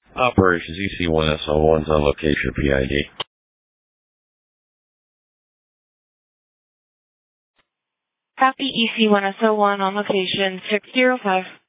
Operations EC1SO1's on location PID. Copy EC1SO1 on location 605.